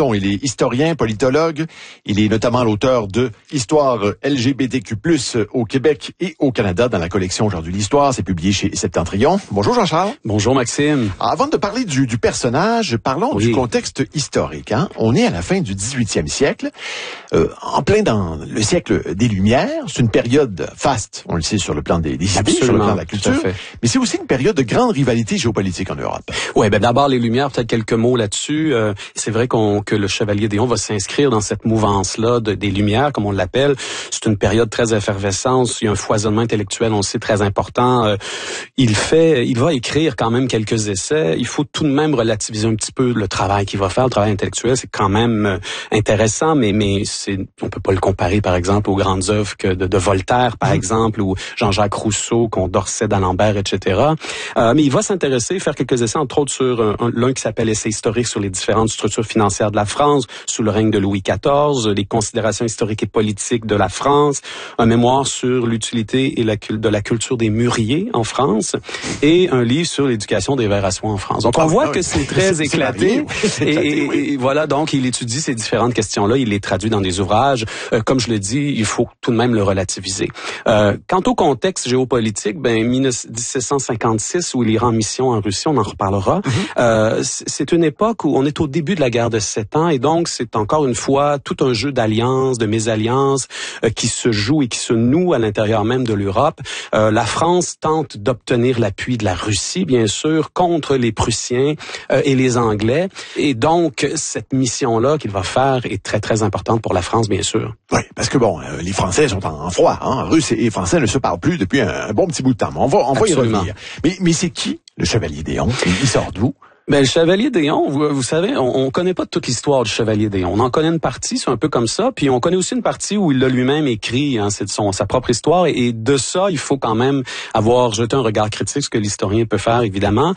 Breton. Il est historien, politologue. Il est notamment l'auteur de Histoire LGBTQ+, au Québec et au Canada dans la collection Aujourd'hui l'Histoire. C'est publié chez Septentrion. Bonjour Jean-Charles. Bonjour Maxime. Alors, avant de parler du personnage, parlons du contexte historique. On est à la fin du 18e siècle, en plein dans le siècle des Lumières. C'est une période faste, on le sait, sur le plan des idées, sur le plan de la culture. Mais c'est aussi une période de grande rivalité géopolitique en Europe. Oui, d'abord les Lumières, peut-être quelques mots là-dessus. C'est vrai que le Chevalier d'Éon va s'inscrire dans cette mouvance-là des Lumières, comme on l'appelle. C'est une période très effervescente. Il y a un foisonnement intellectuel, on le sait, très important. Il va écrire quand même quelques essais. Il faut tout de même relativiser un petit peu le travail qu'il va faire. Le travail intellectuel, c'est quand même intéressant, mais on peut pas le comparer, par exemple, aux grandes œuvres de Voltaire, par exemple, ou Jean-Jacques Rousseau, Condorcet, d'Alembert, etc. Mais il va s'intéresser, faire quelques essais, entre autres sur l'un qui s'appelle Essai historique sur les différentes structures financières de la France sous le règne de Louis XIV, les considérations historiques et politiques de la France, un mémoire sur l'utilité et de la culture des mûriers en France, et un livre sur l'éducation des vers à soie en France. Donc on voit que c'est très éclaté, et voilà, donc il étudie ces différentes questions-là, il les traduit dans des ouvrages. Comme je le dis, il faut tout de même le relativiser. Quant au contexte géopolitique, 1756, où il ira en mission en Russie, on en reparlera. C'est une époque où on est au début de la guerre de 7 ans, et donc c'est encore une fois tout un jeu d'alliances, de mésalliances qui se joue et qui se noue à l'intérieur même de l'Europe. La France tente d'obtenir l'appui de la Russie, bien sûr, contre les Prussiens et les Anglais, et donc cette mission-là qu'il va faire est très très importante pour la France, bien sûr. Oui, parce que les Français sont en froid, Russes et Français ne se parlent plus depuis un bon petit bout de temps. On va y revenir. Mais c'est qui le Chevalier d'Éon? Il sort d'où? Le Chevalier d'Éon, vous savez, on connaît pas toute l'histoire du Chevalier d'Éon. On en connaît une partie, c'est un peu comme ça, puis on connaît aussi une partie où il l'a lui-même écrit, c'est sa propre histoire, et de ça, il faut quand même avoir jeté un regard critique, ce que l'historien peut faire, évidemment.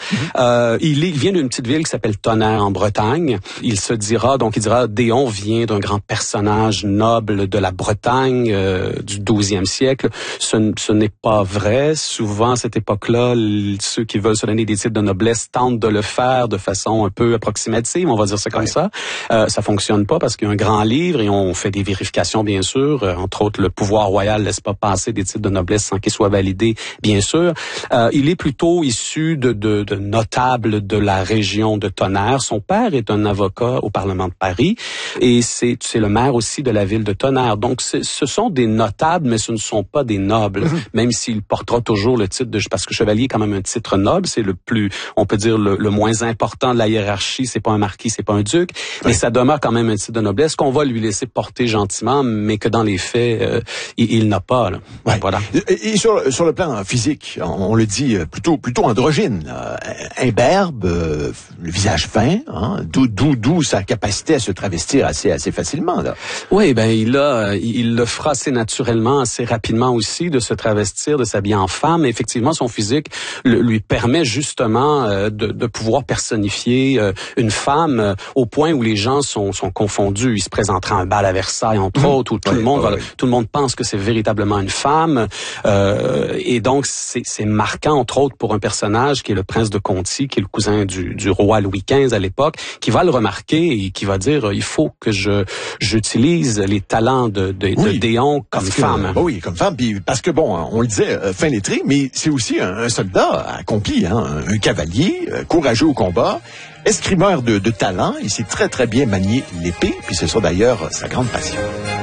Il vient d'une petite ville qui s'appelle Tonnerre, en Bretagne. Il dira, D'Éon vient d'un grand personnage noble de la Bretagne du 12e siècle. Ce n'est pas vrai. Souvent, à cette époque-là, ceux qui veulent se donner des titres de noblesse tentent de le faire de façon un peu approximative, on va dire ça comme ça. Ça fonctionne pas parce qu'il y a un grand livre et on fait des vérifications, bien sûr. Entre autres, le pouvoir royal laisse pas passer des titres de noblesse sans qu'ils soient validés, bien sûr. Il est plutôt issu de notables de la région de Tonnerre. Son père est un avocat au Parlement de Paris et c'est le maire aussi de la ville de Tonnerre. Donc, ce sont des notables, mais ce ne sont pas des nobles, même s'il portera toujours le titre parce que chevalier est quand même un titre noble. C'est le plus, on peut dire, le moins important de la hiérarchie, c'est pas un marquis, c'est pas un duc, mais ça demeure quand même un titre de noblesse qu'on va lui laisser porter gentiment, mais que dans les faits, il n'a pas. Là. Ouais. Voilà. Et sur le plan physique, on le dit plutôt androgyne, imberbe, le visage fin, d'où sa capacité à se travestir assez facilement. Là. Oui, il le fera assez naturellement, assez rapidement aussi de se travestir, de s'habiller en femme. Et effectivement, son physique lui permet justement de pouvoir personnifier une femme au point où les gens sont confondus. Il se présentera à un bal à Versailles, entre autres, où tout le monde pense que c'est véritablement une femme. Et donc, c'est marquant, entre autres, pour un personnage qui est le prince de Conti, qui est le cousin du roi Louis XV à l'époque, qui va le remarquer et qui va dire, il faut que j'utilise les talents d'Éon comme femme. Oui, comme femme. Puis parce que on le disait, fin lettré, mais c'est aussi un soldat accompli, un cavalier, courageux au combat, escrimeur de talent, il sait très très bien manier l'épée, puis c'est ça d'ailleurs sa grande passion.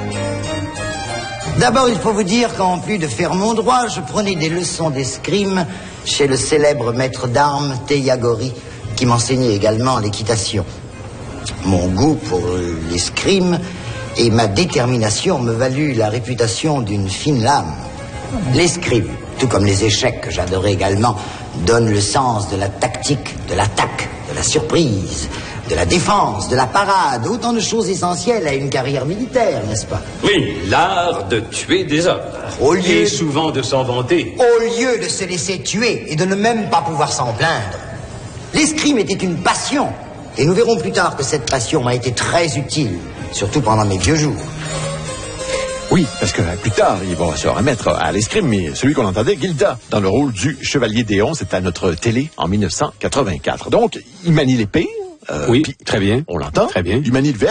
D'abord, il faut vous dire qu'en plus de faire mon droit, je prenais des leçons d'escrime chez le célèbre maître d'armes Teyagori, qui m'enseignait également l'équitation. Mon goût pour l'escrime et ma détermination me valut la réputation d'une fine lame. L'escrime, tout comme les échecs que j'adorais également, donne le sens de la tactique, de l'attaque, de la surprise, de la défense, de la parade, autant de choses essentielles à une carrière militaire, n'est-ce pas? Oui, l'art de tuer des hommes. Et souvent de s'en vanter. Au lieu de se laisser tuer et de ne même pas pouvoir s'en plaindre. L'escrime était une passion, et nous verrons plus tard que cette passion m'a été très utile, surtout pendant mes vieux jours. Oui, parce que plus tard, il va se remettre à l'escrime, mais celui qu'on entendait, Gilda, dans le rôle du Chevalier d'Éon, c'est à notre télé en 1984. Donc, il manie l'épée. Oui, très bien. On l'entend. Très bien. Il manie le verbe.